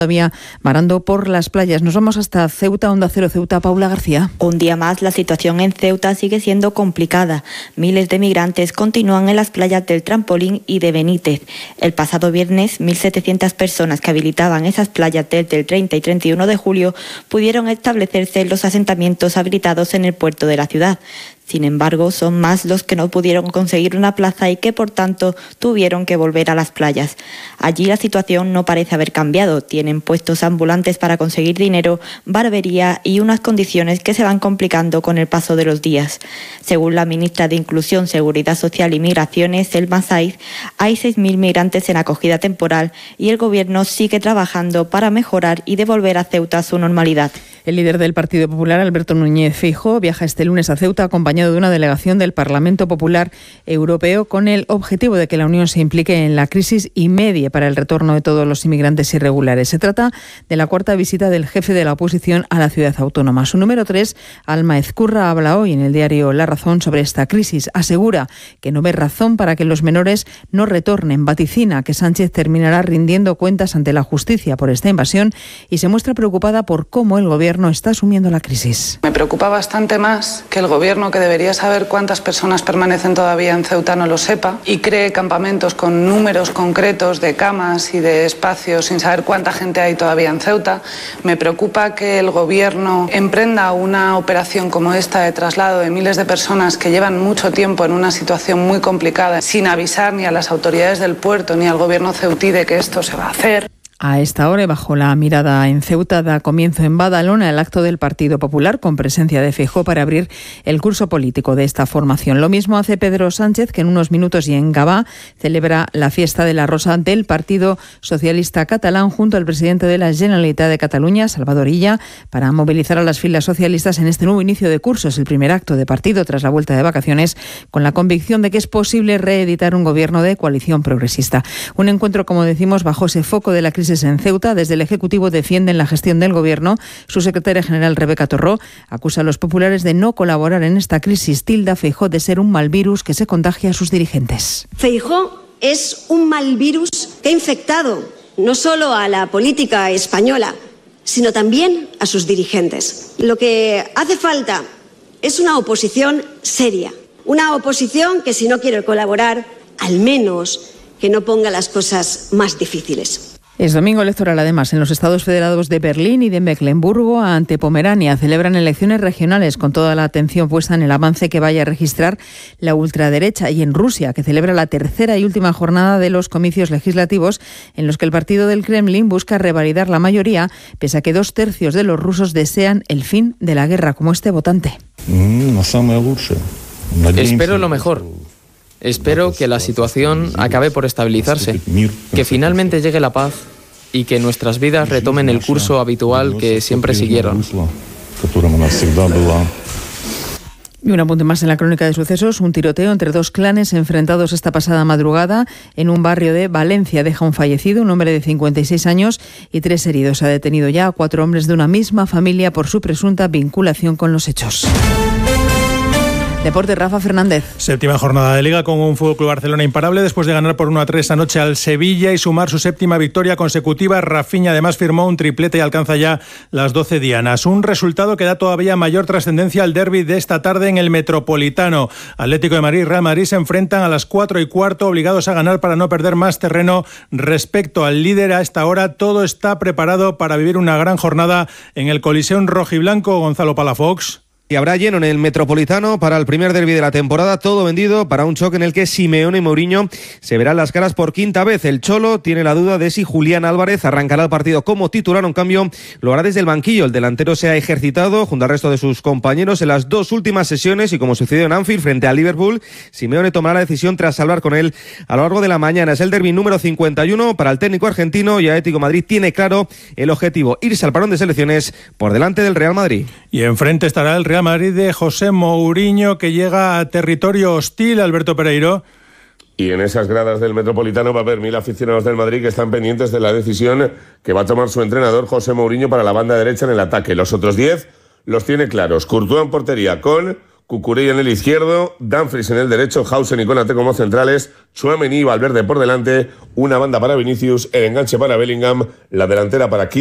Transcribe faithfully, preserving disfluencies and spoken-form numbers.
Todavía varando por las playas. Nos vamos hasta Ceuta, Onda Cero Ceuta, Paula García. Un día más, la situación en Ceuta sigue siendo complicada. Miles de migrantes continúan en las playas del Trampolín y de Benítez. El pasado viernes, mil setecientas personas que habilitaban esas playas desde el treinta y treinta y uno de julio pudieron establecerse en los asentamientos habilitados en el puerto de la ciudad. Sin embargo, son más los que no pudieron conseguir una plaza y que, por tanto, tuvieron que volver a las playas. Allí la situación no parece haber cambiado. Tienen puestos ambulantes para conseguir dinero, barbería y unas condiciones que se van complicando con el paso de los días. Según la ministra de Inclusión, Seguridad Social y Migraciones, Selma Saiz, hay seis mil migrantes en acogida temporal y el Gobierno sigue trabajando para mejorar y devolver a Ceuta su normalidad. El líder del Partido Popular, Alberto Núñez Feijóo, viaja este lunes a Ceuta acompañado de una delegación del Parlamento Popular Europeo con el objetivo de que la Unión se implique en la crisis y medie para el retorno de todos los inmigrantes irregulares. Se trata de la cuarta visita del jefe de la oposición a la ciudad autónoma. Su número tres, Alma Ezcurra, habla hoy en el diario La Razón sobre esta crisis. Asegura que no ve razón para que los menores no retornen. Vaticina que Sánchez terminará rindiendo cuentas ante la justicia por esta invasión y se muestra preocupada por cómo el Gobierno no está asumiendo la crisis. Me preocupa bastante más que el Gobierno, que debería saber cuántas personas permanecen todavía en Ceuta, no lo sepa y cree campamentos con números concretos de camas y de espacios sin saber cuánta gente hay todavía en Ceuta. Me preocupa que el Gobierno emprenda una operación como esta de traslado de miles de personas que llevan mucho tiempo en una situación muy complicada sin avisar ni a las autoridades del puerto ni al Gobierno ceutí de que esto se va a hacer. A esta hora, bajo la mirada en Ceuta, da comienzo en Badalona el acto del Partido Popular con presencia de Feijóo para abrir el curso político de esta formación. Lo mismo hace Pedro Sánchez, que en unos minutos y en Gavà celebra la fiesta de la Rosa del Partido Socialista Catalán junto al presidente de la Generalitat de Cataluña, Salvador Illa, para movilizar a las filas socialistas en este nuevo inicio de curso. Es el primer acto de partido tras la vuelta de vacaciones, con la convicción de que es posible reeditar un gobierno de coalición progresista. Un encuentro, como decimos, bajo ese foco de la crisis en Ceuta. Desde el Ejecutivo defienden la gestión del Gobierno. Su secretaria general, Rebeca Torró, acusa a los populares de no colaborar en esta crisis. Tilda Feijóo de ser un mal virus que se contagia a sus dirigentes. Feijóo es un mal virus que ha infectado no solo a la política española, sino también a sus dirigentes. Lo que hace falta es una oposición seria. Una oposición que, si no quiere colaborar, al menos que no ponga las cosas más difíciles. Es domingo electoral, además, en los estados federados de Berlín y de Mecklemburgo ante Pomerania. Celebran elecciones regionales con toda la atención puesta en el avance que vaya a registrar la ultraderecha. Y en Rusia, que celebra la tercera y última jornada de los comicios legislativos en los que el partido del Kremlin busca revalidar la mayoría, pese a que dos tercios de los rusos desean el fin de la guerra, como este votante. Espero lo mejor. Espero que la situación acabe por estabilizarse, que finalmente llegue la paz y que nuestras vidas retomen el curso habitual que siempre siguieron. Y un apunte más en la crónica de sucesos. Un tiroteo entre dos clanes enfrentados esta pasada madrugada en un barrio de Valencia deja un fallecido, un hombre de cincuenta y seis años, y tres heridos. Se ha detenido ya a cuatro hombres de una misma familia por su presunta vinculación con los hechos. Deporte, Rafa Fernández. Séptima jornada de Liga con un F C Barcelona imparable después de ganar por uno a tres anoche al Sevilla y sumar su séptima victoria consecutiva. Rafinha además firmó un triplete y alcanza ya las doce dianas. Un resultado que da todavía mayor trascendencia al derbi de esta tarde en el Metropolitano. Atlético de Madrid y Real Madrid se enfrentan a las cuatro y cuarto, obligados a ganar para no perder más terreno respecto al líder. A esta hora todo está preparado para vivir una gran jornada en el Coliseum rojiblanco. Gonzalo Palafox. Y habrá lleno en el Metropolitano para el primer derbi de la temporada, todo vendido para un choque en el que Simeone y Mourinho se verán las caras por quinta vez. El Cholo tiene la duda de si Julián Álvarez arrancará el partido como titular, en cambio lo hará desde el banquillo. El delantero se ha ejercitado junto al resto de sus compañeros en las dos últimas sesiones y, como sucedió en Anfield frente a Liverpool, Simeone tomará la decisión tras hablar con él a lo largo de la mañana. Es el derbi número cincuenta y uno para el técnico argentino y Atlético de Madrid tiene claro el objetivo: irse al parón de selecciones por delante del Real Madrid. Y enfrente estará el Real Madrid de José Mourinho, que llega a territorio hostil. Alberto Pereiro. Y en esas gradas del Metropolitano va a haber mil aficionados del Madrid que están pendientes de la decisión que va a tomar su entrenador José Mourinho para la banda derecha en el ataque. Los otros diez los tiene claros. Courtois en portería con Cucurella en el izquierdo, Dumfries en el derecho, Hausen y Konate como centrales, Tchouaméni y Valverde por delante, una banda para Vinicius, el enganche para Bellingham, la delantera para Kylian